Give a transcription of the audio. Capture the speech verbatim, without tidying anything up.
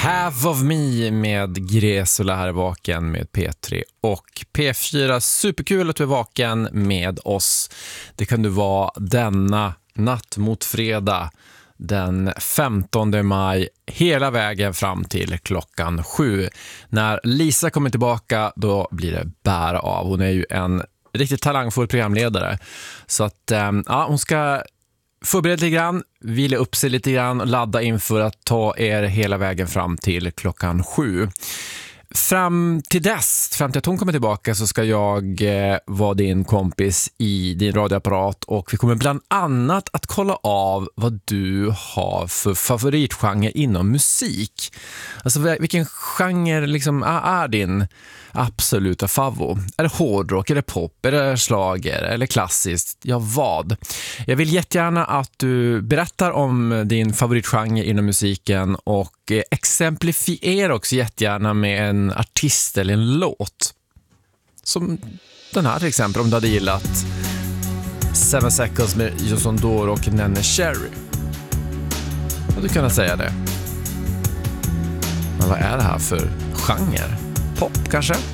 Half of Me med Gresula här vaken med P tre och P fyra. Superkul att du är vaken med oss. Det kan du vara denna natt mot fredag den femtonde maj hela vägen fram till klockan sju. När Lisa kommer tillbaka då blir det bära av. Hon är ju en riktigt talangfull programledare. Så att ja, hon ska förbereda lite grann, vila upp sig lite grann och ladda inför att ta er hela vägen fram till klockan sju. Fram till dess, fram till att hon kommer tillbaka så ska jag eh, vara din kompis i din radioapparat och vi kommer bland annat att kolla av vad du har för favoritgenre inom musik. Alltså vilken genre liksom är din absoluta favvo? Är det hårdrock, är det pop, är det slager eller klassiskt? Ja, vad? Jag vill jättegärna att du berättar om din favoritgenre inom musiken och exemplifiera också jättegärna med en artist eller en låt. Som den här till exempel, om du hade gillat Seven Seconds med Jason Doro och Nene Cherry. Och du kan säga det. Men vad är det här för genre? Pop kanske?